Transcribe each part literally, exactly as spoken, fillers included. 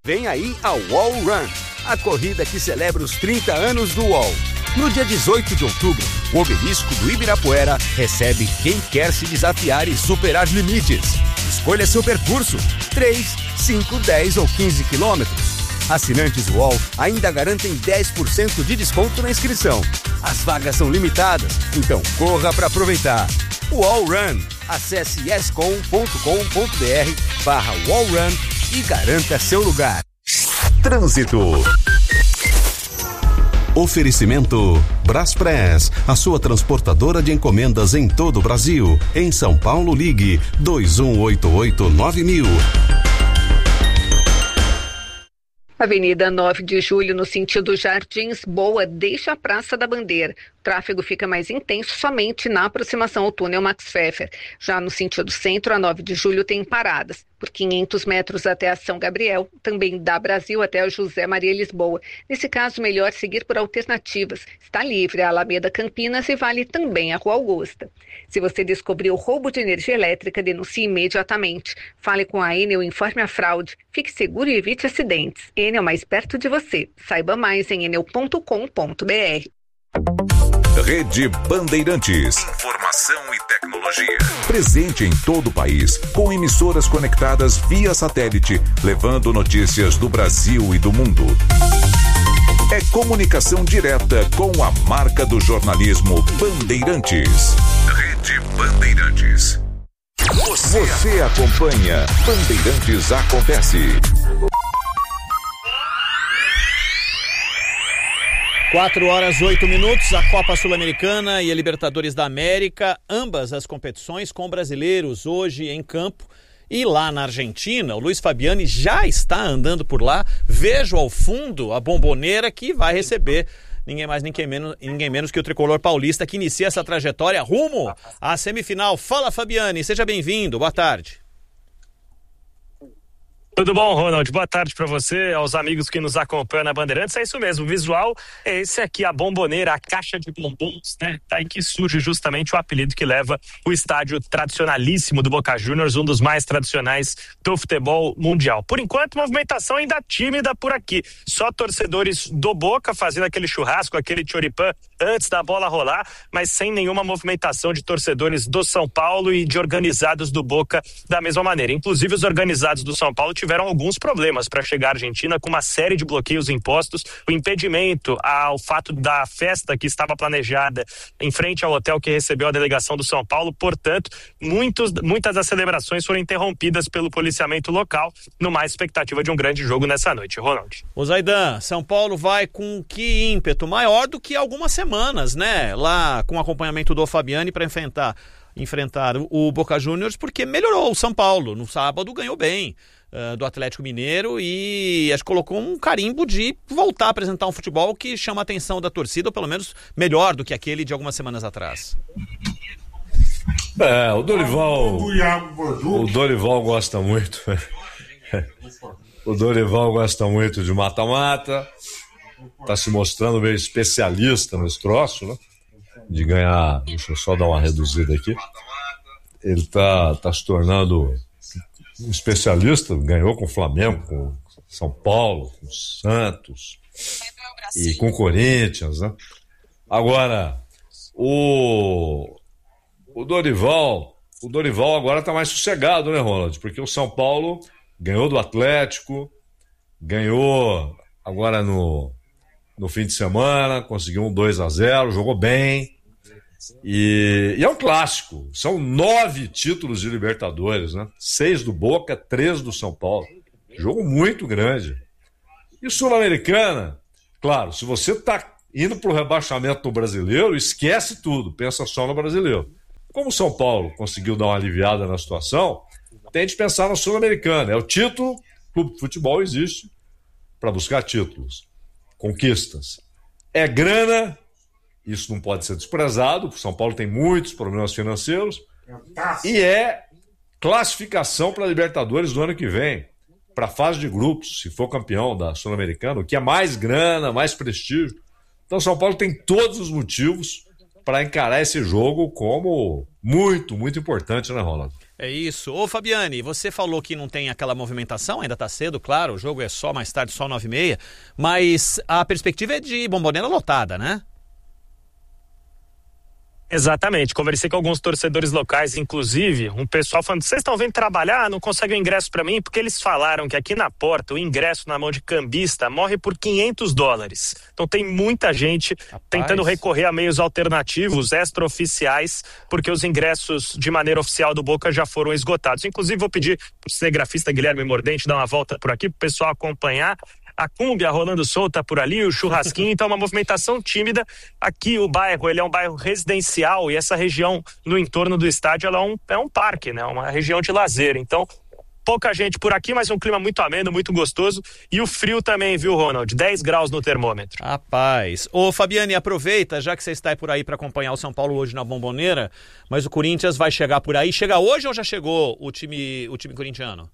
Vem aí a Wall Run, a corrida que celebra os trinta anos do U O L. No dia dezoito de outubro, o obelisco do Ibirapuera recebe quem quer se desafiar e superar limites. Escolha seu percurso, três, cinco, dez ou quinze quilômetros. Assinantes U O L ainda garantem dez por cento de desconto na inscrição. As vagas são limitadas, então corra para aproveitar. Wall Run. Acesse escom ponto com ponto br barra Wall Run e garanta seu lugar. Trânsito. Oferecimento Braspress, a sua transportadora de encomendas em todo o Brasil. Em São Paulo, ligue dois um oito oito nove mil. Avenida nove de julho, no sentido Jardins Boa, deixa a Praça da Bandeira. O tráfego fica mais intenso somente na aproximação ao túnel Max Pfeffer. Já no sentido centro, a nove de julho tem paradas. Por quinhentos metros até a São Gabriel, também da Brasil até a José Maria Lisboa. Nesse caso, melhor seguir por alternativas. Está livre a Alameda Campinas e vale também a Rua Augusta. Se você descobriu roubo de energia elétrica, denuncie imediatamente. Fale com a Enel, informe a fraude. Fique seguro e evite acidentes. Enel, mais perto de você. Saiba mais em enel ponto com ponto br. Rede Bandeirantes. Informação e tecnologia. Presente em todo o país, com emissoras conectadas via satélite, levando notícias do Brasil e do mundo. É comunicação direta com a marca do jornalismo Bandeirantes. Rede Bandeirantes. Você, Você acompanha Bandeirantes Acontece. quatro horas, oito minutos, a Copa Sul-Americana e a Libertadores da América, ambas as competições com brasileiros hoje em campo. E lá na Argentina, o Luiz Fabiani já está andando por lá. Vejo ao fundo a Bombonera que vai receber ninguém mais, ninguém menos, ninguém menos que o tricolor paulista que inicia essa trajetória rumo à semifinal. Fala, Fabiani, seja bem-vindo, boa tarde. Tudo bom, Ronald? Boa tarde para você, aos amigos que nos acompanham na Bandeirantes. É isso mesmo, o visual é esse aqui, a Bombonera, a caixa de bombons, né? Daí que surge justamente o apelido que leva o estádio tradicionalíssimo do Boca Juniors, um dos mais tradicionais do futebol mundial. Por enquanto, movimentação ainda tímida por aqui. Só torcedores do Boca fazendo aquele churrasco, aquele choripã antes da bola rolar, mas sem nenhuma movimentação de torcedores do São Paulo e de organizados do Boca da mesma maneira. Inclusive, os organizados do São Paulo tiveram alguns problemas para chegar à Argentina, com uma série de bloqueios impostos, o impedimento ao fato da festa que estava planejada em frente ao hotel que recebeu a delegação do São Paulo. Portanto, muitos, muitas das celebrações foram interrompidas pelo policiamento local, numa expectativa de um grande jogo nessa noite. Ronald. O Zaidan, São Paulo vai com que ímpeto? Maior do que algumas semanas, né? Lá com acompanhamento do Fabiani para enfrentar, enfrentar o Boca Juniors, porque melhorou o São Paulo. No sábado ganhou bem uh, do Atlético Mineiro e acho que colocou um carimbo de voltar a apresentar um futebol que chama a atenção da torcida, ou pelo menos melhor do que aquele de algumas semanas atrás. É, o Dorival o Dorival gosta muito o Dorival gosta muito de mata-mata, tá se mostrando meio especialista nesse troço, né? De ganhar, deixa eu só dar uma reduzida aqui, ele tá, tá se tornando um especialista, ganhou com o Flamengo, com São Paulo, com o Santos e com o Corinthians, né? Agora, o o Dorival, o Dorival agora tá mais sossegado, né, Ronald? Porque o São Paulo ganhou do Atlético, ganhou agora no, no fim de semana, conseguiu um dois a zero, jogou bem. E, e é um clássico. São nove títulos de Libertadores, né? Seis do Boca, três do São Paulo. Jogo muito grande. E Sul-Americana, claro, se você tá indo pro rebaixamento do brasileiro, esquece tudo, pensa só no brasileiro. Como o São Paulo conseguiu dar uma aliviada na situação, tem de pensar na Sul-Americana. É o título, o clube de futebol existe para buscar títulos, conquistas. É grana, isso não pode ser desprezado, o São Paulo tem muitos problemas financeiros, e é classificação para a Libertadores do ano que vem, para a fase de grupos, se for campeão da Sul-Americana, o que é mais grana, mais prestígio. Então o São Paulo tem todos os motivos para encarar esse jogo como muito, muito importante, né, Ronaldo? É isso. Ô, Fabiane, você falou que não tem aquela movimentação, ainda tá cedo, claro, o jogo é só mais tarde, só nove e meia, mas a perspectiva é de Bombonera lotada, né? Exatamente, conversei com alguns torcedores locais, inclusive um pessoal falando, vocês estão vindo trabalhar, não conseguem o ingresso para mim, porque eles falaram que aqui na porta o ingresso na mão de cambista morre por quinhentos dólares, então tem muita gente Rapaz. tentando recorrer a meios alternativos, extraoficiais, porque os ingressos de maneira oficial do Boca já foram esgotados. Inclusive vou pedir pro cinegrafista Guilherme Mordente dar uma volta por aqui pro pessoal acompanhar. A cúmbia rolando solta por ali, o churrasquinho, então uma movimentação tímida. Aqui o bairro, ele é um bairro residencial e essa região no entorno do estádio, ela é um, é um parque, né? Uma região de lazer, então pouca gente por aqui, mas um clima muito ameno, muito gostoso, e o frio também, viu, Ronald? dez graus no termômetro. Rapaz. Ô, Fabiane, aproveita, já que você está por aí para acompanhar o São Paulo hoje na Bombonera, mas o Corinthians vai chegar por aí. Chega hoje ou já chegou o time, o time corintiano?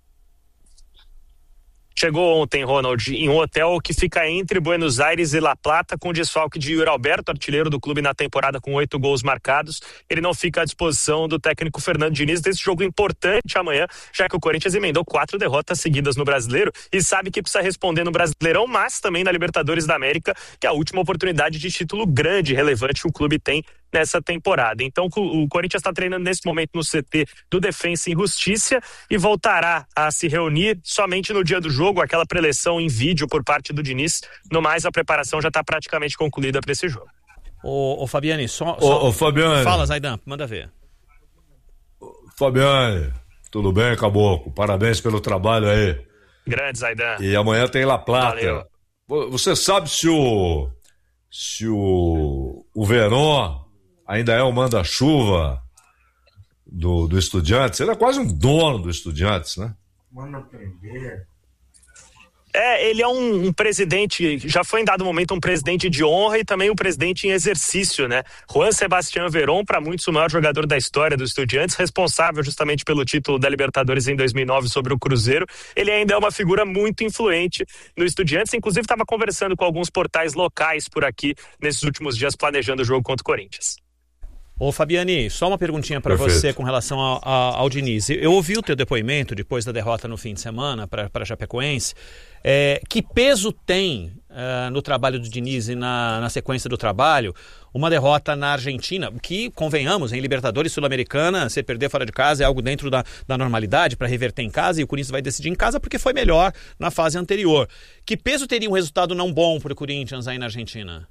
Chegou ontem, Ronald, em um hotel que fica entre Buenos Aires e La Plata, com desfalque de Yuri Alberto, artilheiro do clube na temporada com oito gols marcados. Ele não fica à disposição do técnico Fernando Diniz desse jogo importante amanhã, já que o Corinthians emendou quatro derrotas seguidas no Brasileiro e sabe que precisa responder no Brasileirão, mas também na Libertadores da América, que é a última oportunidade de título grande e relevante que o clube tem nessa temporada. Então o Corinthians está treinando nesse momento no C T do Defensa e Justiça e voltará a se reunir somente no dia do jogo, aquela preleção em vídeo por parte do Diniz. No mais, a preparação já está praticamente concluída para esse jogo. Ô, ô Fabiane, só... só... Ô, ô Fabiane. Fala, Zaidan, manda ver. Fabiane, tudo bem, Caboclo? Parabéns pelo trabalho aí. Grande, Zaidan. E amanhã tem La Plata. Valeu. Você sabe se o... se o... o Verón ainda é o manda-chuva do, do Estudiantes? Ele é quase um dono do Estudiantes, né? Manda aprender. É, ele é um, um presidente, já foi em dado momento um presidente de honra e também um presidente em exercício, né? Juan Sebastián Verón, para muitos o maior jogador da história do Estudiantes, responsável justamente pelo título da Libertadores em dois mil e nove sobre o Cruzeiro. Ele ainda é uma figura muito influente no Estudiantes, inclusive estava conversando com alguns portais locais por aqui nesses últimos dias planejando o jogo contra o Corinthians. Ô Fabiane, só uma perguntinha para você com relação ao, ao, ao Diniz. Eu ouvi o teu depoimento depois da derrota no fim de semana para a Chapecoense. É, que peso tem uh, no trabalho do Diniz e na, na sequência do trabalho uma derrota na Argentina, que, convenhamos, em Libertadores Sul-Americana, você perder fora de casa é algo dentro da, da normalidade para reverter em casa, e o Corinthians vai decidir em casa porque foi melhor na fase anterior. Que peso teria um resultado não bom para o Corinthians aí na Argentina?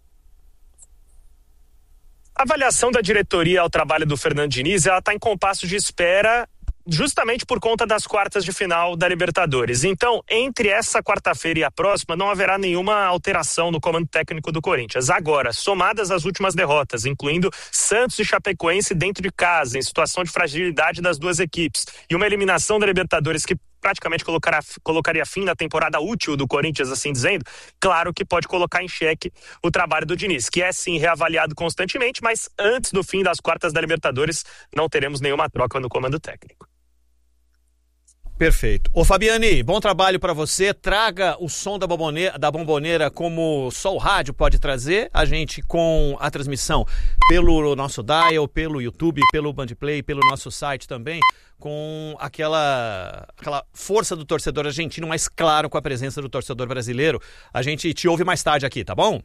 A avaliação da diretoria ao trabalho do Fernando Diniz, ela está em compasso de espera justamente por conta das quartas de final da Libertadores. Então, entre essa quarta-feira e a próxima, não haverá nenhuma alteração no comando técnico do Corinthians. Agora, somadas as últimas derrotas, incluindo Santos e Chapecoense dentro de casa, em situação de fragilidade das duas equipes, e uma eliminação da Libertadores que praticamente colocará, colocaria fim na temporada útil do Corinthians, assim dizendo, claro que pode colocar em xeque o trabalho do Diniz, que é sim reavaliado constantemente, mas antes do fim das quartas da Libertadores não teremos nenhuma troca no comando técnico. Perfeito. Ô Fabiane, bom trabalho para você. Traga o som da bomboneira, da bomboneira como só o rádio pode trazer. A gente com a transmissão pelo nosso dial, pelo YouTube, pelo Bandplay, pelo nosso site também, com aquela, aquela força do torcedor argentino, mas claro, com a presença do torcedor brasileiro. A gente te ouve mais tarde aqui, tá bom?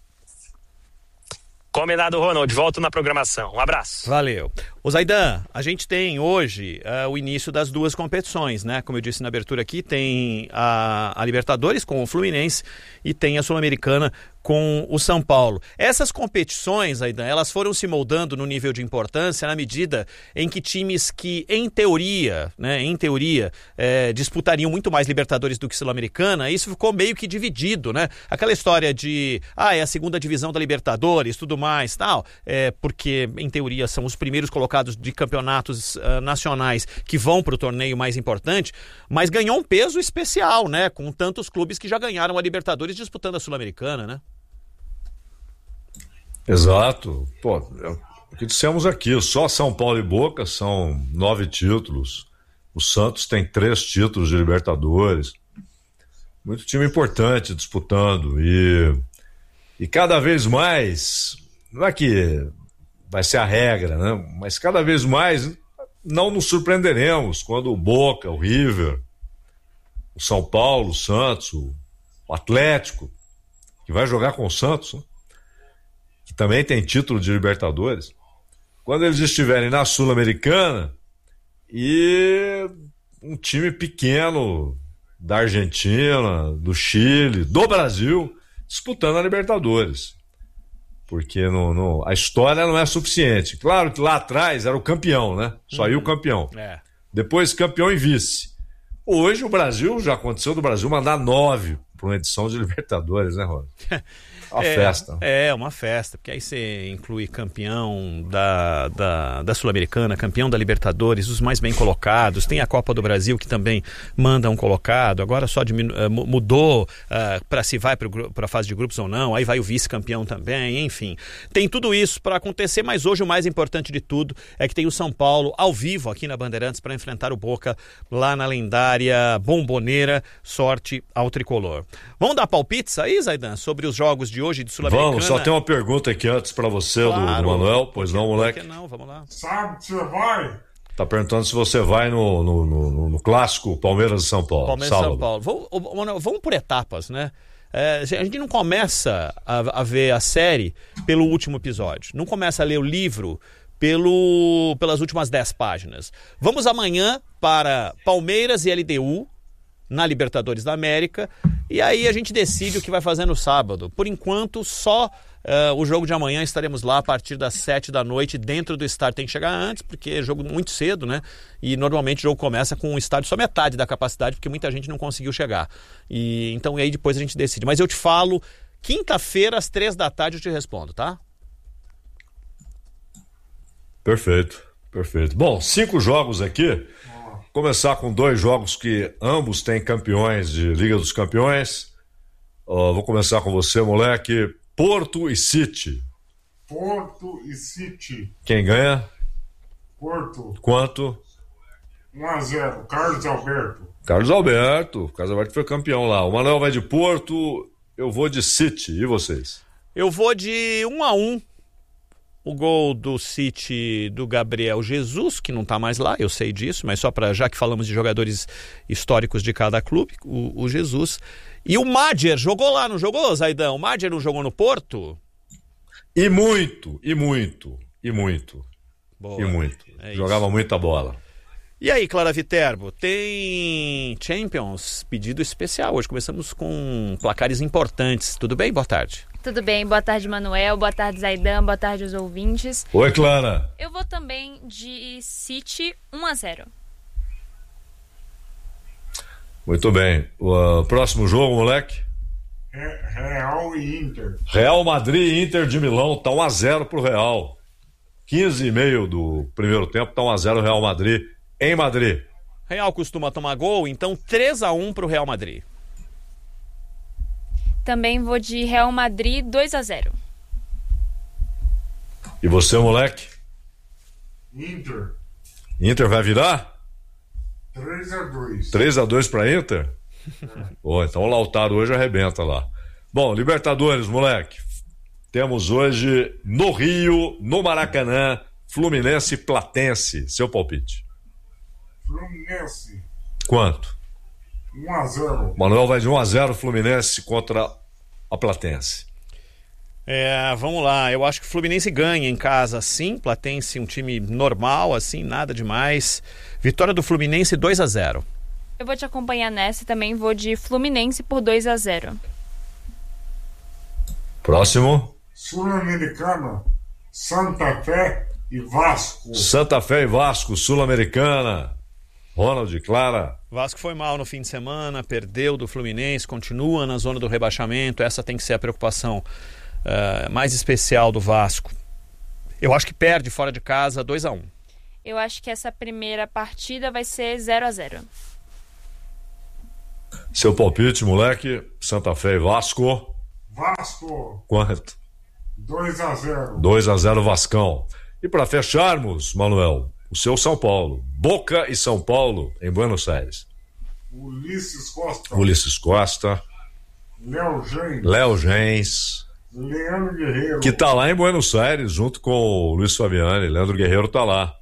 Combinado, Ronald. Volto na programação. Um abraço. Valeu. Ô Zaidan, a gente tem hoje uh, o início das duas competições, né? Como eu disse na abertura aqui, tem a, a Libertadores com o Fluminense e tem a Sul-Americana com o São Paulo. Essas competições, Zaidan, elas foram se moldando no nível de importância na medida em que times que, em teoria, né, em teoria, é, disputariam muito mais Libertadores do que Sul-Americana, isso ficou meio que dividido, né? Aquela história de, ah, é a segunda divisão da Libertadores, tudo mais, tal, é, porque, em teoria, são os primeiros colocados de campeonatos uh, nacionais que vão para o torneio mais importante, mas ganhou um peso especial, né? Com tantos clubes que já ganharam a Libertadores disputando a Sul-Americana, né? Exato. Pô, é o que dissemos aqui, só São Paulo e Boca são nove títulos, o Santos tem três títulos de Libertadores, muito time importante disputando, e, e cada vez mais, não é que vai ser a regra, né? Mas cada vez mais não nos surpreenderemos quando o Boca, o River, o São Paulo, o Santos, o Atlético, que vai jogar com o Santos, né? Que também tem título de Libertadores, quando eles estiverem na Sul-Americana e um time pequeno da Argentina, do Chile, do Brasil, disputando a Libertadores. Porque no, no, a história não é suficiente. Claro que lá atrás era o campeão, né? Só ia o campeão. É. Depois campeão e vice. Hoje o Brasil, já aconteceu do Brasil mandar nove para uma edição de Libertadores, né, Ronaldo? Uma é, festa. É, uma festa, porque aí você inclui campeão da, da, da Sul-Americana, campeão da Libertadores, os mais bem colocados, tem a Copa do Brasil que também manda um colocado, agora só diminu- uh, mudou uh, para se vai para a fase de grupos ou não, aí vai o vice-campeão também, enfim. Tem tudo isso para acontecer, mas hoje o mais importante de tudo é que tem o São Paulo ao vivo aqui na Bandeirantes para enfrentar o Boca lá na lendária Bomboneira. Sorte ao tricolor. Vamos dar palpites aí, Zaidan, sobre os jogos de hoje de Sul-Americana? Vamos, só tem uma pergunta aqui antes pra você, claro, do, do Manuel, pois não, moleque? Por que não? Vamos lá. Sabe que você vai? Tá perguntando se você vai no, no, no, no clássico Palmeiras e São Paulo. Palmeiras e São Paulo. Vamos, Manuel, vamos por etapas, né? É, a gente não começa a, a ver a série pelo último episódio, não começa a ler o livro pelo, pelas últimas dez páginas. Vamos amanhã para Palmeiras e L D U na Libertadores da América, e aí a gente decide o que vai fazer no sábado. Por enquanto, só uh, o jogo de amanhã estaremos lá a partir das sete da noite, dentro do estádio. Tem que chegar antes, porque é jogo muito cedo, né? E normalmente o jogo começa com o estádio só metade da capacidade, porque muita gente não conseguiu chegar. E então e aí depois a gente decide. Mas eu te falo, quinta-feira, às três da tarde, eu te respondo, tá? Perfeito, perfeito. Bom, cinco jogos aqui. Começar com dois jogos que ambos têm campeões de Liga dos Campeões. Uh, vou começar com você, moleque. Porto e City. Porto e City. Quem ganha? Porto. Quanto? um a zero. Carlos Alberto. Carlos Alberto. Carlos Alberto foi campeão lá. O Manuel vai de Porto, eu vou de City. E vocês? Eu vou de um a um. O gol do City do Gabriel Jesus, que não está mais lá, eu sei disso, mas só para, já que falamos de jogadores históricos de cada clube, o, o Jesus. E o Madjer jogou lá, não jogou, Zaidão? O Madjer não jogou no Porto? E muito, e muito, e muito. Boa, e muito. É Jogava isso. muita bola. E aí, Clara Viterbo, tem Champions, pedido especial. Hoje começamos com placares importantes. Tudo bem? Boa tarde. Tudo bem, boa tarde, Manuel, boa tarde, Zaidan, boa tarde aos ouvintes. Oi, Clara. Eu vou também de City um a zero. Muito bem. O uh, próximo jogo, moleque? Real e Inter. Real Madrid e Inter de Milão, tá um a zero pro Real. quinze e meio do primeiro tempo, tá um a zero Real Madrid em Madrid. Real costuma tomar gol, então três a um pro Real Madrid. Também vou de Real Madrid dois a zero. E você, moleque? Inter. Inter vai virar? três a dois. três a dois pra Inter? É. Oh, então o Lautaro hoje arrebenta lá. Bom, Libertadores, moleque. Temos hoje no Rio, no Maracanã, Fluminense e Platense. Seu palpite? Fluminense. Quanto? um a zero. Manuel vai de um a zero Fluminense contra a Platense. É, vamos lá, eu acho que o Fluminense ganha em casa, sim. Platense um time normal, assim, nada demais. Vitória do Fluminense dois a zero. Eu vou te acompanhar nessa e também vou de Fluminense por dois a zero. Próximo. Sul-Americana, Santa Fé e Vasco. Santa Fé e Vasco, Sul-Americana. Ronald, Clara. Vasco foi mal no fim de semana, perdeu do Fluminense, continua na zona do rebaixamento. Essa tem que ser a preocupação uh, mais especial do Vasco. Eu acho que perde fora de casa dois a um. Eu acho que essa primeira partida vai ser zero a zero. Seu palpite, moleque? Santa Fé e Vasco. Vasco. Quanto? dois a zero. dois a zero Vascão. E para fecharmos, Manuel, o seu São Paulo. Boca e São Paulo em Buenos Aires. Ulisses Costa. Ulisses Costa. Léo Gens. Léo Gens. Leandro Guerreiro. Que tá lá em Buenos Aires, junto com o Luiz Fabiani. Leandro Guerreiro tá lá.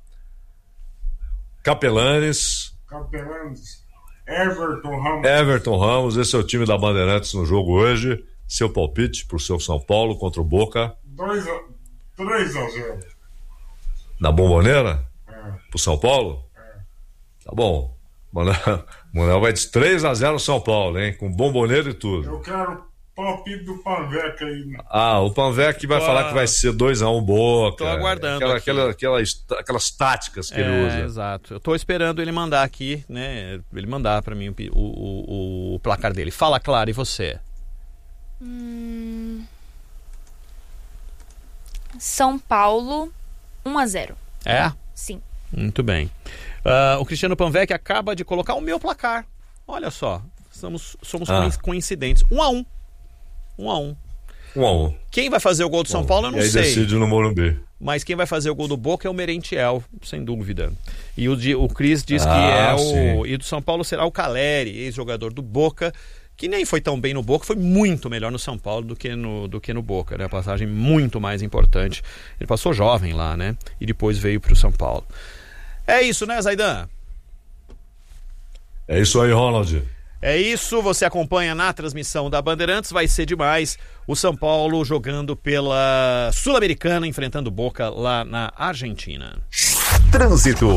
Capelanes. Capelanes. Everton Ramos. Everton Ramos, esse é o time da Bandeirantes no jogo hoje. Seu palpite pro seu São Paulo contra o Boca. três a zero. Na Bombonera? É. Pro São Paulo? É. Tá bom. Manel, Manel vai de três a zero São Paulo, hein? Com Bomboneira e tudo. Eu quero palpite do Panvec aí. Né? Ah, o Panvec vai Tô falar a... que vai ser dois a um Boca. Tô aguardando aquela, aqui. aquela, aquelas, aquelas táticas que é, ele usa. Exato. Eu tô esperando ele mandar aqui, né? Ele mandar pra mim o, o, o placar dele. Fala, Clara, e você? Hum... São Paulo, um a zero. É? Sim. Muito bem. Uh, o Cristiano Panvec acaba de colocar o meu placar. Olha só, somos, somos ah. coincidentes. Um a um. Um a um. Um a um. Quem vai fazer o gol do São um. Paulo, eu não e aí sei. decide no Morumbi. Mas quem vai fazer o gol do Boca é o Merentiel, sem dúvida. E o, de, o Cris diz ah, que é o... sim. E do São Paulo será o Caleri, ex-jogador do Boca, que nem foi tão bem no Boca, foi muito melhor no São Paulo do que no, do que no Boca, né? A passagem muito mais importante. Ele passou jovem lá, né? E depois veio para o São Paulo. É isso, né, Zaidan? É isso aí, Ronald. É isso, você acompanha na transmissão da Bandeirantes, vai ser demais o São Paulo jogando pela Sul-Americana, enfrentando Boca lá na Argentina. Trânsito.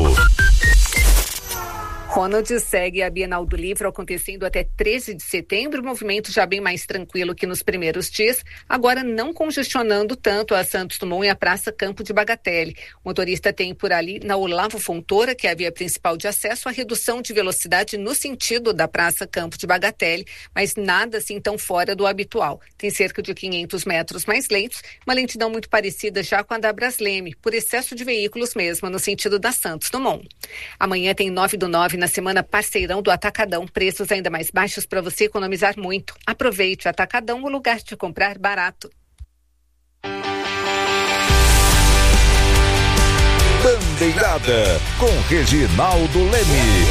Ronald, segue a Bienal do Livro acontecendo até treze de setembro, movimento já bem mais tranquilo que nos primeiros dias, agora não congestionando tanto a Santos Dumont e a Praça Campo de Bagatelle. O motorista tem por ali, na Olavo Fontoura, que é a via principal de acesso, a redução de velocidade no sentido da Praça Campo de Bagatelle, mas nada assim tão fora do habitual. Tem cerca de quinhentos metros mais lentos, uma lentidão muito parecida já com a da Brasleme, por excesso de veículos mesmo, no sentido da Santos Dumont. Amanhã tem nove do nove na semana parceirão do Atacadão, preços ainda mais baixos para você economizar muito. Aproveite, Atacadão, o lugar de comprar barato. Bandeirada, com Reginaldo Leme.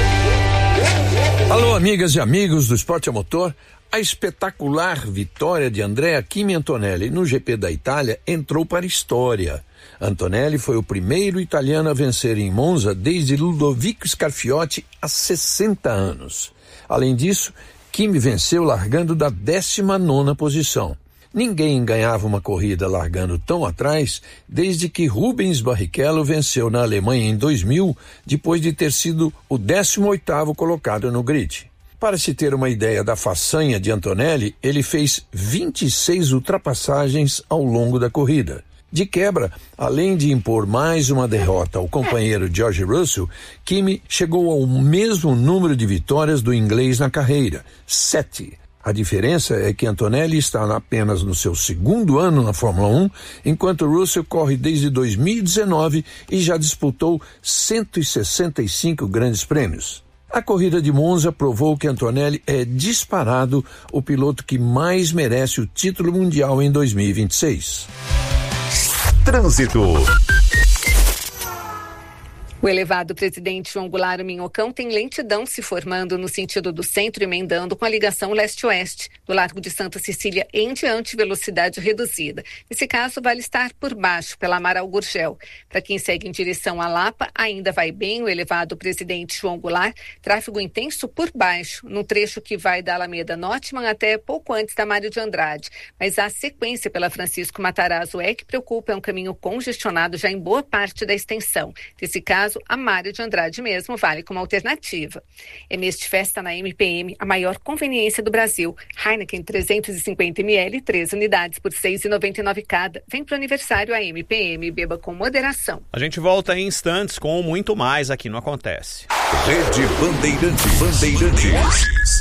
Alô, amigas e amigos do Esporte a Motor. A espetacular vitória de Andrea Kimi Antonelli no G P da Itália entrou para a história. Antonelli foi o primeiro italiano a vencer em Monza desde Ludovico Scarfiotti há sessenta anos. Além disso, Kimi venceu largando da décima nona posição. Ninguém ganhava uma corrida largando tão atrás desde que Rubens Barrichello venceu na Alemanha em dois mil, depois de ter sido o décimo oitavo colocado no grid. Para se ter uma ideia da façanha de Antonelli, ele fez vinte e seis ultrapassagens ao longo da corrida. De quebra, além de impor mais uma derrota ao companheiro George Russell, Kimi chegou ao mesmo número de vitórias do inglês na carreira, sete. A diferença é que Antonelli está apenas no seu segundo ano na Fórmula um, enquanto Russell corre desde dois mil e dezenove e já disputou cento e sessenta e cinco grandes prêmios. A corrida de Monza provou que Antonelli é disparado o piloto que mais merece o título mundial em dois mil e vinte e seis. Trânsito. O elevado Presidente João Goulart Minhocão tem lentidão se formando no sentido do centro, emendando com a ligação leste-oeste, do Largo de Santa Cecília em diante, velocidade reduzida. Nesse caso, vale estar por baixo, pela Amaral Gurgel. Para quem segue em direção à Lapa, ainda vai bem o elevado Presidente João Goulart, tráfego intenso por baixo, num trecho que vai da Alameda Notman até pouco antes da Mário de Andrade. Mas a sequência pela Francisco Matarazzo é que preocupa, é um caminho congestionado já em boa parte da extensão. Nesse caso, a Mário de Andrade mesmo vale como alternativa. É mês de festa na M P M, a maior conveniência do Brasil. Heineken trezentos e cinquenta mililitros, três unidades por seis reais e noventa e nove cada. Vem pro aniversário a M P M, beba com moderação. A gente volta em instantes com muito mais aqui no Acontece. Rede Bandeirantes. Bandeirantes.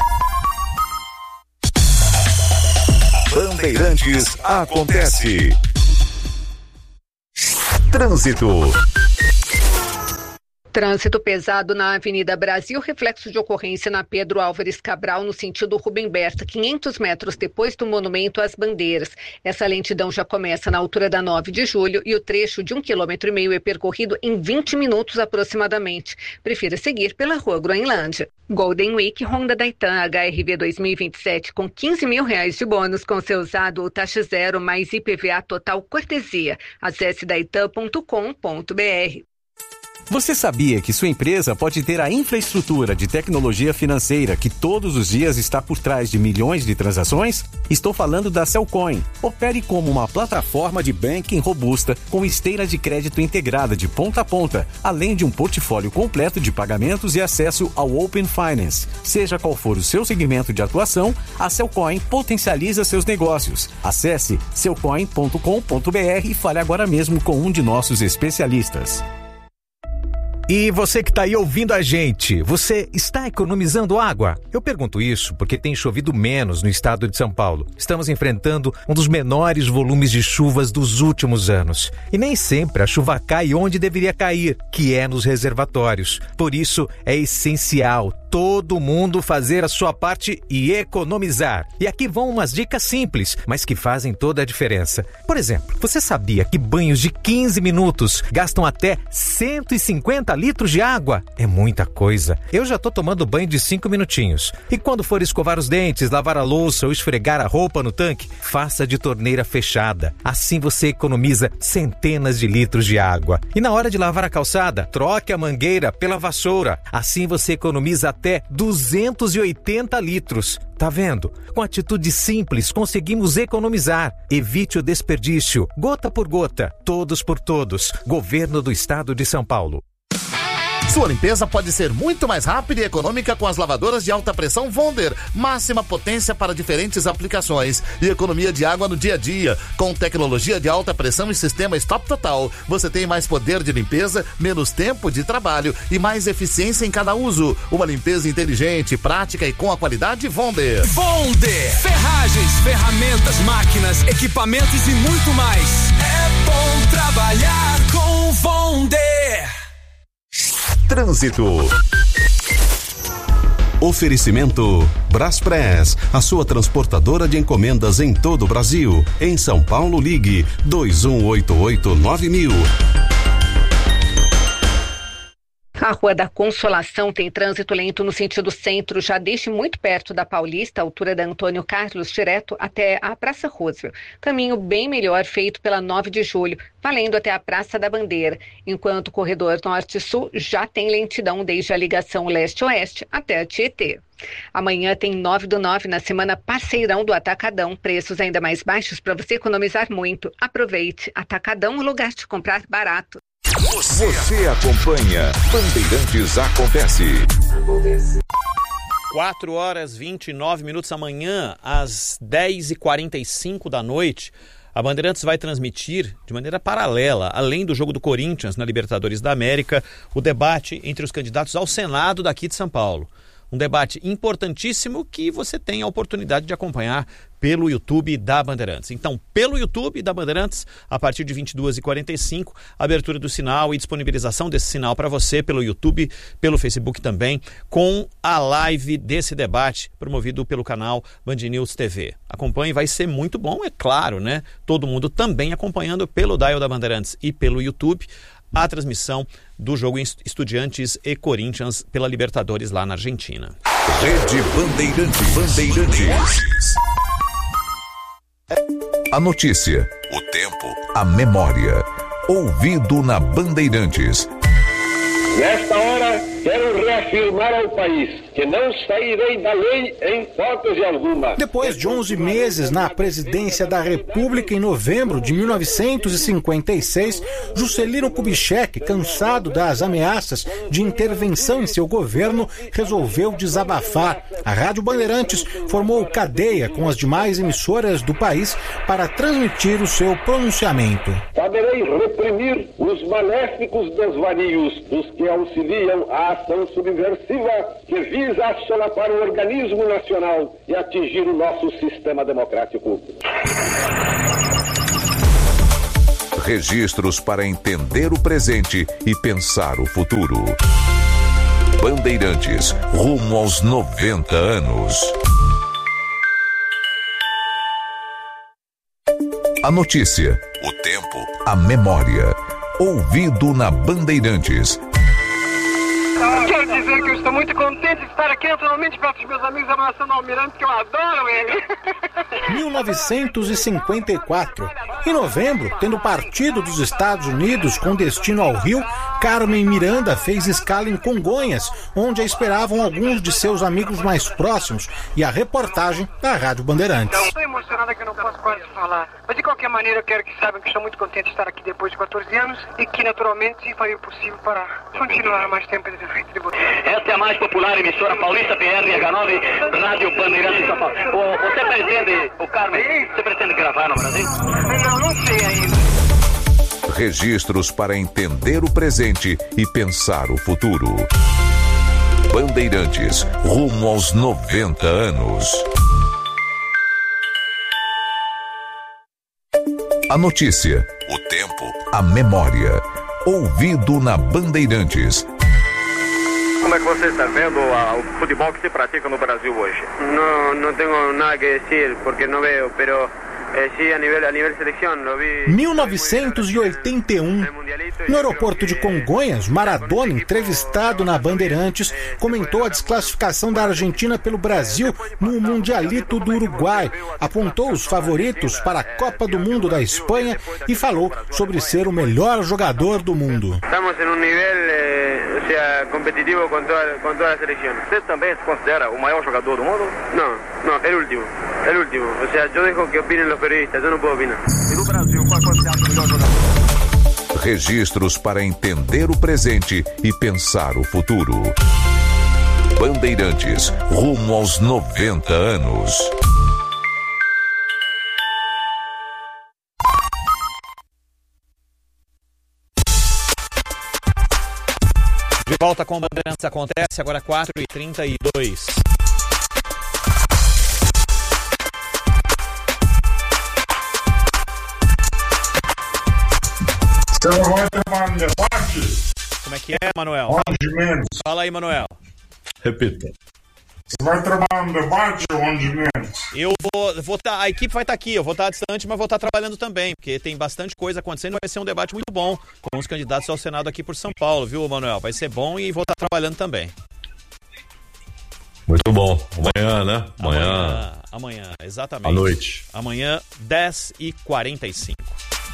Bandeirantes acontece. Trânsito. Trânsito pesado na Avenida Brasil, reflexo de ocorrência na Pedro Álvares Cabral, no sentido Rubem Berta, quinhentos metros depois do Monumento às Bandeiras. Essa lentidão já começa na altura da nove de julho e o trecho de um quilômetro e meio é percorrido em vinte minutos aproximadamente. Prefira seguir pela Rua Groenlândia. Golden Week Honda Daitan H R V dois mil e vinte e sete com quinze mil reais de bônus com seu usado ou taxa zero mais I P V A total cortesia. Acesse daitan ponto com ponto br. Você sabia que sua empresa pode ter a infraestrutura de tecnologia financeira que todos os dias está por trás de milhões de transações? Estou falando da Cellcoin. Opere como uma plataforma de banking robusta com esteira de crédito integrada de ponta a ponta, além de um portfólio completo de pagamentos e acesso ao Open Finance. Seja qual for o seu segmento de atuação, a Cellcoin potencializa seus negócios. Acesse cellcoin ponto com ponto br e fale agora mesmo com um de nossos especialistas. E você que está aí ouvindo a gente, você está economizando água? Eu pergunto isso porque tem chovido menos no estado de São Paulo. Estamos enfrentando um dos menores volumes de chuvas dos últimos anos. E nem sempre a chuva cai onde deveria cair, que é nos reservatórios. Por isso, é essencial todo mundo fazer a sua parte e economizar. E aqui vão umas dicas simples, mas que fazem toda a diferença. Por exemplo, você sabia que banhos de quinze minutos gastam até cento e cinquenta litros de água? É muita coisa. Eu já tô tomando banho de cinco minutinhos. E quando for escovar os dentes, lavar a louça ou esfregar a roupa no tanque, faça de torneira fechada. Assim você economiza centenas de litros de água. E na hora de lavar a calçada, troque a mangueira pela vassoura. Assim você economiza até duzentos e oitenta litros. Tá vendo? Com atitude simples, conseguimos economizar. Evite o desperdício. Gota por gota. Todos por todos. Governo do Estado de São Paulo. Sua limpeza pode ser muito mais rápida e econômica com as lavadoras de alta pressão Wonder. Máxima potência para diferentes aplicações e economia de água no dia a dia. Com tecnologia de alta pressão e sistema Stop Total, você tem mais poder de limpeza, menos tempo de trabalho e mais eficiência em cada uso. Uma limpeza inteligente, prática e com a qualidade Wonder. Wonder! Ferragens, ferramentas, máquinas, equipamentos e muito mais. É bom trabalhar com Wonder! Trânsito. Oferecimento Braspress, a sua transportadora de encomendas em todo o Brasil. Em São Paulo, ligue dois um oito oito nove mil. A Rua da Consolação tem trânsito lento no sentido centro, já desde muito perto da Paulista, altura da Antônio Carlos, direto até a Praça Roosevelt. Caminho bem melhor feito pela nove de julho, valendo até a Praça da Bandeira, enquanto o corredor norte-sul já tem lentidão desde a ligação leste-oeste até a Tietê. Amanhã tem nove do nove na semana Parceirão do Atacadão, preços ainda mais baixos para você economizar muito. Aproveite, Atacadão, o lugar de comprar barato. Você, Você acompanha Bandeirantes Acontece. quatro horas e vinte e nove minutos amanhã, às dez e quarenta e cinco da noite. A Bandeirantes vai transmitir de maneira paralela, além do jogo do Corinthians na Libertadores da América, o debate entre os candidatos ao Senado daqui de São Paulo. Um debate importantíssimo que você tem a oportunidade de acompanhar pelo YouTube da Bandeirantes. Então, pelo YouTube da Bandeirantes, a partir de vinte e duas e quarenta e cinco, abertura do sinal e disponibilização desse sinal para você pelo YouTube, pelo Facebook também, com a live desse debate promovido pelo canal Band News T V. Acompanhe, vai ser muito bom, é claro, né? Todo mundo também acompanhando pelo dial da Bandeirantes e pelo YouTube a transmissão do jogo Estudiantes e Corinthians pela Libertadores lá na Argentina. Rede Bandeirantes. Bandeirantes. A notícia, o tempo, a memória. Ouvido na Bandeirantes. Nesta hora, quero reafirmar ao país que não sairei da lei em hipótese alguma. Depois de onze meses na presidência da República em novembro de mil novecentos e cinquenta e seis, Juscelino Kubitschek, cansado das ameaças de intervenção em seu governo, resolveu desabafar. A Rádio Bandeirantes formou cadeia com as demais emissoras do país para transmitir o seu pronunciamento. Saberei reprimir os maléficos desvarios dos que auxiliam a ação subversiva que visa solapar o organismo nacional e atingir o nosso sistema democrático. Registros para entender o presente e pensar o futuro. Bandeirantes, rumo aos noventa anos. A notícia, o tempo, a memória. Ouvido na Bandeirantes. Quero dizer que eu estou muito contente de estar aqui naturalmente perto dos meus amigos abraçando o Almirante, que eu adoro ele. mil novecentos e cinquenta e quatro. Em novembro, tendo partido dos Estados Unidos com destino ao Rio, Carmen Miranda fez escala em Congonhas, onde a esperavam alguns de seus amigos mais próximos, e a reportagem da Rádio Bandeirantes. Estou emocionada que eu não posso quase falar. Mas de qualquer maneira eu quero que saibam que estou muito contente de estar aqui depois de quatorze anos e que naturalmente farei o possível para continuar mais tempo de frente de vocês. Esta é a mais popular emissora paulista P R H nove, Rádio Bandeirantes de São Paulo. O, você pretende, o Carmen, você pretende gravar no Brasil? Não, não sei ainda. Registros para entender o presente e pensar o futuro. Bandeirantes, rumo aos noventa anos. A notícia, o tempo, a memória. Ouvido na Bandeirantes. Como é que você está vendo a, o futebol que se pratica no Brasil hoje? Não, não tenho nada que dizer porque não vejo, pero eh, sí, a nível a nível seleção lo vi. mil novecentos e oitenta e um. No aeroporto de Congonhas, Maradona, entrevistado na Bandeirantes, comentou a desclassificação da Argentina pelo Brasil no Mundialito do Uruguai, apontou os favoritos para a Copa do Mundo da Espanha e falou sobre ser o melhor jogador do mundo. Estamos em um nível eh, ou seja, competitivo com toda, com toda a seleção. Você também se considera o maior jogador do mundo? Não, não, é o último, é o último. Ou seja, eu deixo que opinem os periodistas, eu não posso opinar. E no Brasil, qual você acha o melhor jogador? Registros para entender o presente e pensar o futuro. Bandeirantes, rumo aos noventa anos. De volta com o Bandeirantes acontece agora quatro e trinta e dois. Você não vai tomar um debate? Como é que é, Manuel? Onde menos? Fala aí, Manuel. Repita. Você vai trabalhar no debate onde menos? Eu vou, vou tá, a equipe vai estar tá aqui, eu vou estar tá distante, mas vou estar tá trabalhando também, porque tem bastante coisa acontecendo, vai ser um debate muito bom com os candidatos ao Senado aqui por São Paulo, viu, Manuel? Vai ser bom e vou estar tá trabalhando também. Muito bom. Amanhã, né? Amanhã. Amanhã, amanhã exatamente. À noite. Amanhã, dez e quarenta e cinco.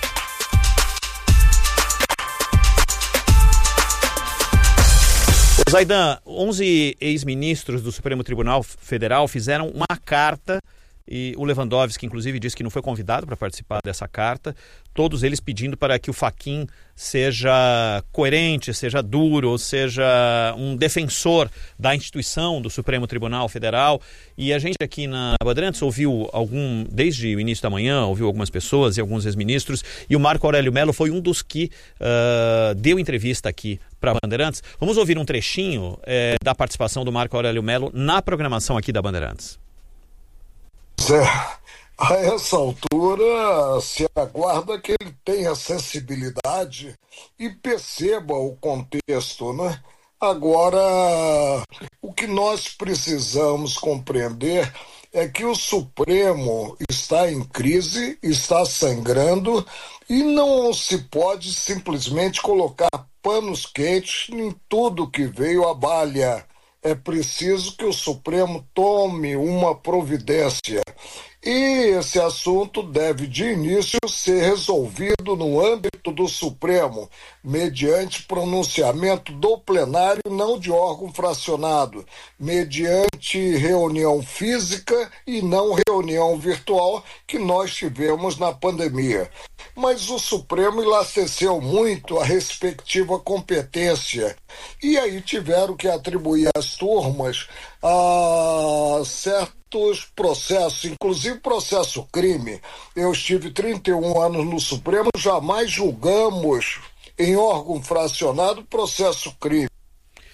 Zaidan, onze ex-ministros do Supremo Tribunal Federal fizeram uma carta, e o Lewandowski, inclusive, disse que não foi convidado para participar dessa carta, todos eles pedindo para que o Fachin seja coerente, seja duro, seja um defensor da instituição do Supremo Tribunal Federal. E a gente aqui na Bandeirantes ouviu algum, desde o início da manhã, ouviu algumas pessoas e alguns ex-ministros, e o Marco Aurélio Mello foi um dos que uh, deu entrevista aqui para a Bandeirantes. Vamos ouvir um trechinho eh, da participação do Marco Aurélio Mello na programação aqui da Bandeirantes. Zé, a essa altura se aguarda que ele tenha sensibilidade e perceba o contexto, né? Agora, o que nós precisamos compreender é que o Supremo está em crise, está sangrando e não se pode simplesmente colocar panos quentes em tudo que veio à balha. É preciso que o Supremo tome uma providência. E esse assunto deve, de início, ser resolvido no âmbito do Supremo, mediante pronunciamento do plenário, não de órgão fracionado, mediante reunião física e não reunião virtual que nós tivemos na pandemia. Mas o Supremo enlaceceu muito a respectiva competência e aí tiveram que atribuir às turmas a certos processos, inclusive processo crime. Eu estive trinta e um anos no Supremo, jamais julgamos em órgão fracionado processo crime.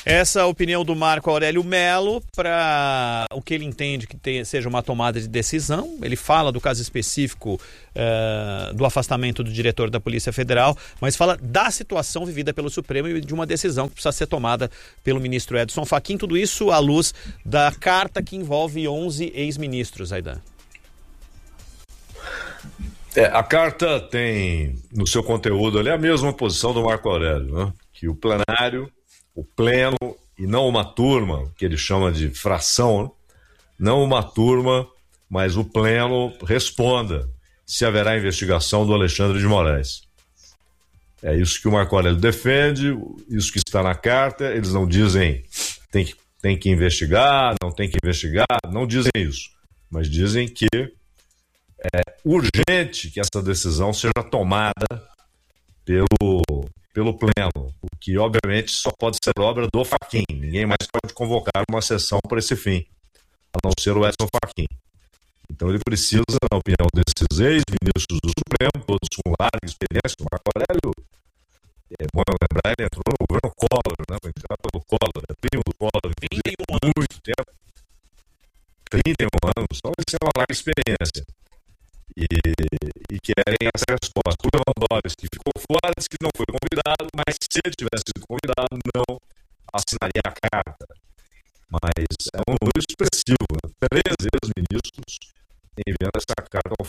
Essa é a opinião do Marco Aurélio Melo para o que ele entende que tenha, seja uma tomada de decisão. Ele fala do caso específico uh, do afastamento do diretor da Polícia Federal, mas fala da situação vivida pelo Supremo e de uma decisão que precisa ser tomada pelo ministro Edson Fachin. Tudo isso à luz da carta que envolve onze ex-ministros, Aidan. É, a carta tem no seu conteúdo ali a mesma posição do Marco Aurélio, né? Que o plenário, o pleno e não uma turma, que ele chama de fração, né? Não uma turma, mas o pleno responda se haverá investigação do Alexandre de Moraes. É isso que o Marco Aurélio defende, isso que está na carta. Eles não dizem tem que, tem que investigar, não tem que investigar, não dizem isso, mas dizem que é urgente que essa decisão seja tomada pelo, pelo pleno, o que obviamente só pode ser obra do Fachin. Ninguém mais pode convocar uma sessão para esse fim, a não ser o Edson Fachin. Então ele precisa, na opinião desses ex-ministros do Supremo, todos com larga experiência. O Marco Aurélio, é bom lembrar, ele entrou no governo Collor, né? Foi entrado pelo Collor, é primo do Collor, trinta e um anos. Muito tempo. trinta e um anos, então eles têm uma larga experiência. E, e querem essa resposta. O Lewandowski ficou fora, disse que não foi convidado, mas se ele tivesse sido convidado, não assinaria a carta. Mas é um número expressivo, né? Três ex-ministros enviando essa carta ao